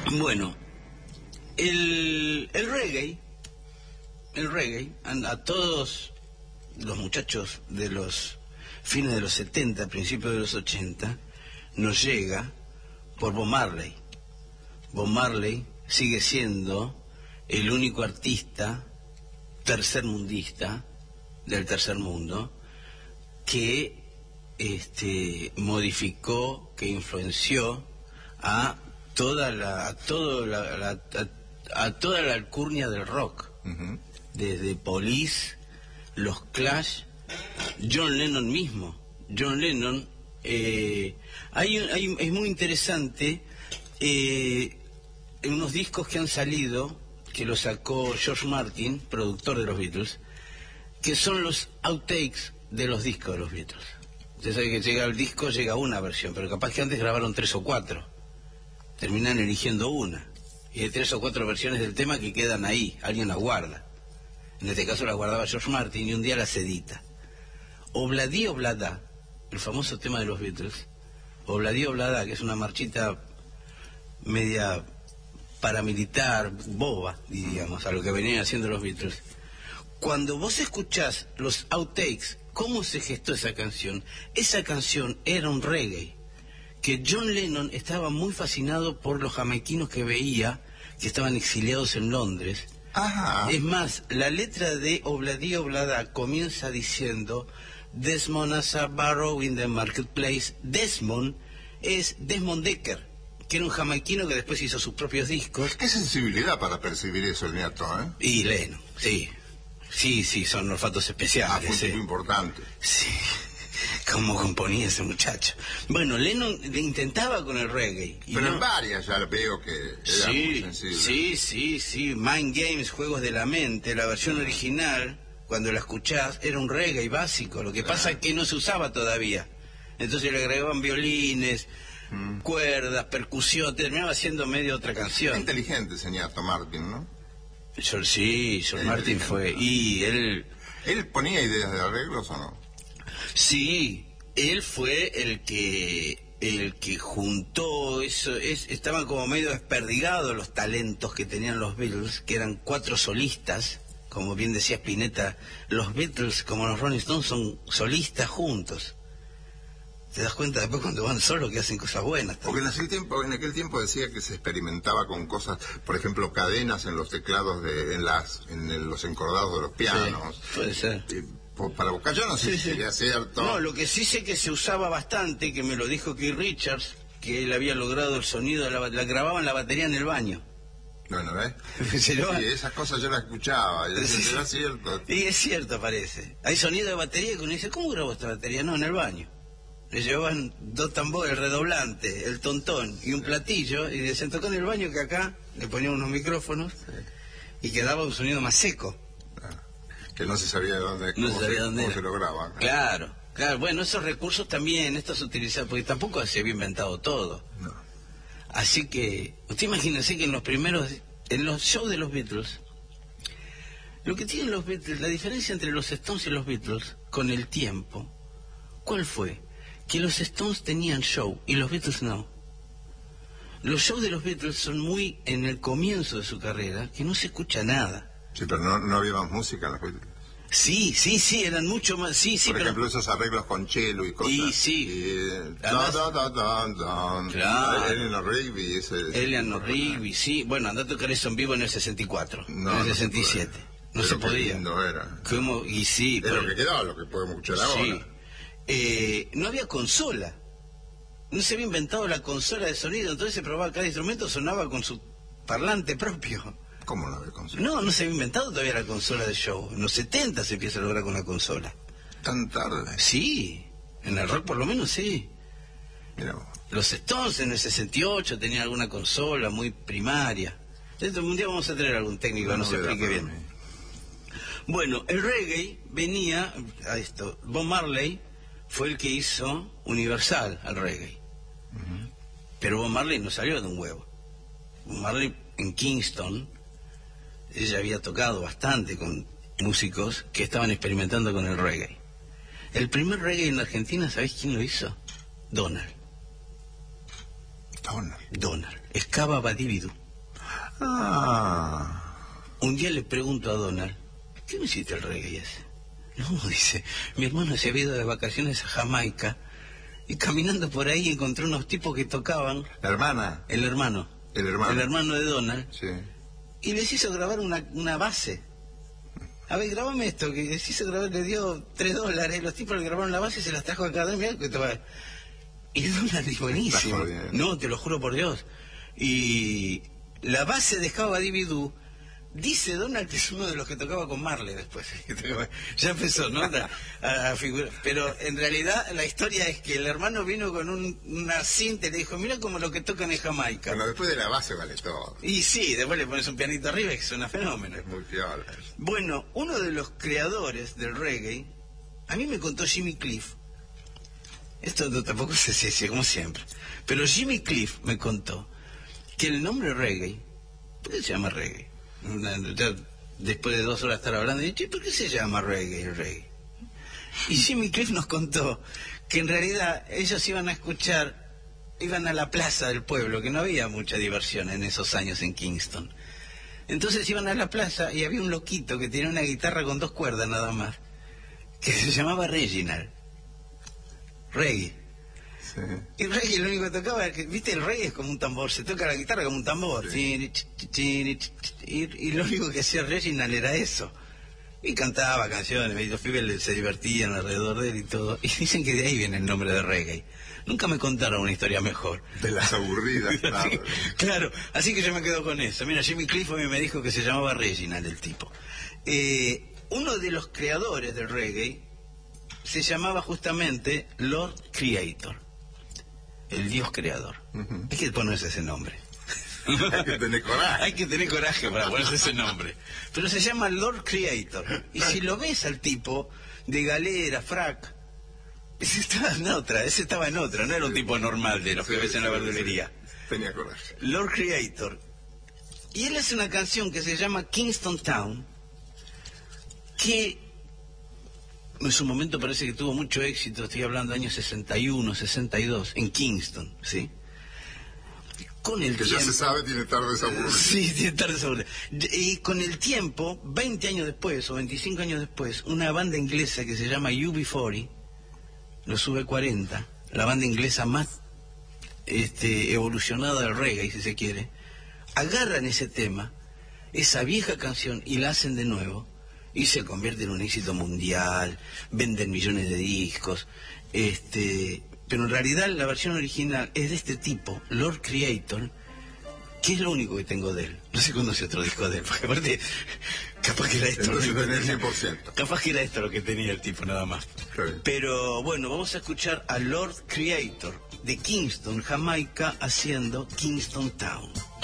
Bueno, el reggae, a todos los muchachos de los fines de los 70, principios de los 80, nos llega por Bob Marley. Bob Marley sigue siendo el único artista tercermundista del tercer mundo que modificó, que influenció a toda la alcurnia del rock, desde Police, los Clash, John Lennon mismo. John Lennon, es muy interesante unos discos que han salido, que lo sacó George Martin, productor de los Beatles, que son los outtakes de los discos de los Beatles. Usted sabe que llega el disco, llega una versión, pero capaz que antes grabaron 3 o 4. Terminan eligiendo una. Y hay 3 o 4 versiones del tema que quedan ahí, alguien las guarda. En este caso las guardaba George Martin y un día las edita. Obladi Oblada, el famoso tema de los Beatles, Obladi Oblada, que es una marchita media paramilitar, boba, diríamos, a lo que venían haciendo los Beatles. Cuando vos escuchás los outtakes, cómo se gestó esa canción era un reggae, que John Lennon estaba muy fascinado por los jamaiquinos que veía, que estaban exiliados en Londres. Ajá. Es más, la letra de Obladi Oblada comienza diciendo: Desmond as a barrow in the marketplace. Desmond es Desmond Dekker, que era un jamaiquino que después hizo sus propios discos. Qué sensibilidad para percibir eso el nieto, ¿eh? Y Lennon, sí, son olfatos especiales. Fue muy importante. Sí, cómo componía ese muchacho. Bueno, Lennon intentaba con el reggae. Pero en varias ya veo que era muy sensible. Sí. Mind Games, Juegos de la Mente, la versión original, cuando la escuchás, era un reggae básico. Lo que pasa es que no se usaba todavía. Entonces le agregaban violines, cuerdas, percusión, terminaba siendo medio otra canción. Inteligente ese nieto Martin, ¿no? George Martin fue... Y él ponía ideas de arreglos o no? Sí, él fue el que juntó eso. Estaban como medio desperdigados los talentos que tenían los Beatles, que eran 4 solistas. Como bien decía Spinetta, los Beatles, como los Rolling Stones, son solistas juntos. Te das cuenta después cuando van solos que hacen cosas buenas también. Porque en aquel tiempo decía que se experimentaba con cosas, por ejemplo, cadenas en los teclados, en los encordados de los pianos. Sí, puede ser. Para buscar, yo no sé si sería cierto. No, lo que sí sé que se usaba bastante, que me lo dijo Keith Richards, que él había logrado el sonido de la grababan la batería en el baño. Bueno, ¿ves? Sí, esas cosas yo las escuchaba, y eso era cierto. Y es cierto, parece. Hay sonido de batería que uno dice, ¿cómo grabó esta batería? No, en el baño. Le llevaban 2 tambores, el redoblante, el tontón y un platillo, y se tocó en el baño, que acá le ponían unos micrófonos y quedaba un sonido más seco. Que no se sabía de dónde, cómo se lograba. Claro. Bueno, esos recursos también, estos se utilizaban, porque tampoco se había inventado todo. No. Así que, usted imagínese que en los shows de los Beatles, lo que tienen los Beatles, la diferencia entre los Stones y los Beatles, con el tiempo, ¿cuál fue? Que los Stones tenían show y los Beatles no. Los shows de los Beatles son muy en el comienzo de su carrera, que no se escucha nada. Sí, pero no había más música en los Beatles. Sí, eran mucho más, Por ejemplo, esos arreglos con cello y cosas. Y sí. Claro. Eleanor Rigby. Eleanor Rigby, sí. Bueno, andá a tocar eso en vivo en el 64, en el 67. No se podía. No era. ¿Cómo? Y sí. Es lo que quedaba, lo que podemos escuchar ahora. No había consola. No se había inventado la consola de sonido, entonces se probaba cada instrumento, sonaba con su parlante propio. ¿Cómo no había consola? No se había inventado todavía la consola de show. En los 70 se empieza a lograr con la consola. ¿Tan tarde? Sí, en el rock por lo menos sí. Mirá vos. Los Stones en el 68 tenían alguna consola muy primaria. Entonces, un día vamos a traer algún técnico que nos explique bien. Bueno, el reggae venía a esto. Bob Marley fue el que hizo universal al reggae. Pero Bob Marley no salió de un huevo. Bob Marley en Kingston, ella había tocado bastante con músicos que estaban experimentando con el reggae. El primer reggae en Argentina, ¿sabés quién lo hizo? Donald. Donald. Excava Badividú. Ah. Un día le pregunto a Donald, ¿qué me hiciste el reggae ese? No, dice, mi hermano se había ido de vacaciones a Jamaica y caminando por ahí encontró unos tipos que tocaban. La hermana. El hermano de Donald. Sí. Y les hizo grabar una base. A ver, grabame esto, que les hizo grabar, le dio $3, los tipos le grabaron la base y se las trajo acá. Y Donald dijo, buenísimo. No, te lo juro por Dios. Y la base de Excava Badividú, dice Donald que es uno de los que tocaba con Marley después. Ya empezó, ¿no? A figurar. Pero en realidad la historia es que el hermano vino con una cinta y le dijo, mira como lo que tocan en Jamaica. Bueno, después de la base vale todo. Y sí, después le pones un pianito arriba y suena fenómeno. Es muy piola. Bueno, uno de los creadores del reggae, a mí me contó Jimmy Cliff. Esto tampoco se como siempre. Pero Jimmy Cliff me contó que el nombre reggae, ¿por qué se llama reggae? Ya después de 2 horas estar hablando, y ¿por qué se llama reggae el reggae? Y Jimmy Cliff nos contó que en realidad ellos iban a la plaza del pueblo, que no había mucha diversión en esos años en Kingston. Entonces iban a la plaza y había un loquito que tenía una guitarra con 2 cuerdas nada más, que se llamaba Reginald. Reggae. Sí. Y el reggae lo único que tocaba, viste, el reggae es como un tambor, se toca la guitarra como un tambor. Sí. Y lo único que hacía Reginald era eso. Y cantaba canciones, y los pibes se divertían alrededor de él y todo. Y dicen que de ahí viene el nombre de reggae. Nunca me contaron una historia mejor. De las aburridas, claro. Sí, claro, así que yo me quedo con eso. Mira, Jimmy Cliff a mí me dijo que se llamaba Reginald el tipo. Uno de los creadores del reggae se llamaba justamente Lord Creator. El Dios creador. Hay que ponerse ese nombre. Hay que tener coraje. Hay que tener coraje para ponerse ese nombre. Pero se llama Lord Creator. Y si lo ves al tipo de galera, frac, ese estaba en otra, no era un tipo normal de los que ves en la verdulería. Tenía coraje. Lord Creator. Y él hace una canción que se llama Kingston Town, que en su momento parece que tuvo mucho éxito. Estoy hablando de años 61, 62, en Kingston, ¿sí? Con el tiempo, ya se sabe, tiene tardes aburridas. Sí, tiene tardes aburridas. Y con el tiempo, 20 años después o 25 años después, una banda inglesa que se llama UB40, los V40, la banda inglesa más evolucionada del reggae, si se quiere, agarran ese tema, esa vieja canción, y la hacen de nuevo, y se convierte en un éxito mundial, venden millones de discos, pero en realidad la versión original es de este tipo, Lord Creator, que es lo único que tengo de él. No se conoce otro disco de él, porque aparte, capaz que era esto. Entonces tenés 100%. Capaz que era esto lo que tenía el tipo, nada más. Sí. Pero bueno, vamos a escuchar a Lord Creator de Kingston, Jamaica, haciendo Kingston Town.